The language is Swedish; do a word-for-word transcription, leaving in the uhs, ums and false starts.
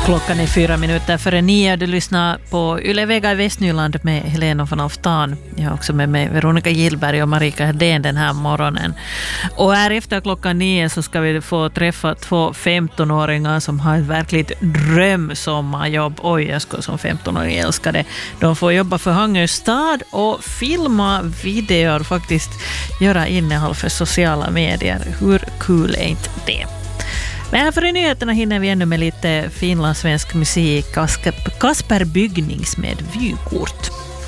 Klockan är fyra minuter före nio. Du lyssnar på Yle Vega i Västnyland med Helena von Alftan. Jag har också med mig Veronica Gillberg och Marika Hedén den här morgonen. Och här efter klockan nio så ska vi få träffa två femtonåringar som har ett verkligt drömsommarjobb. Oj, jag ska som femtonåring älska det. De får jobba för Hangö stad och filma videor, faktiskt göra innehåll för sociala medier. Hur kul är inte det? Men här för nyheterna hinner vi ännu med lite finlandssvensk musik. Kasper Byggnings med Vykort.